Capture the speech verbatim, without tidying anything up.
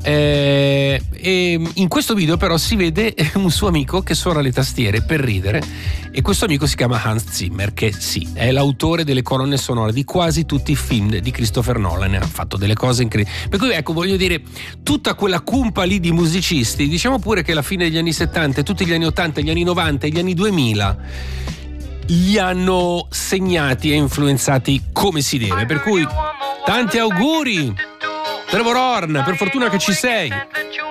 Eh, e in questo video però si vede un suo amico che suona le tastiere per ridere, e questo amico si chiama Hans Zimmer, che sì, è l'autore delle colonne sonore di quasi tutti i film di Christopher Nolan, ha fatto delle cose incredibili. Per cui ecco, voglio dire, tutta quella cumpa lì di musicisti, diciamo pure che alla fine degli anni settanta, tutti gli anni ottanta, gli anni novanta e gli anni duemila li hanno segnati e influenzati come si deve, per cui tanti auguri Trevor Horn, per fortuna che ci sei.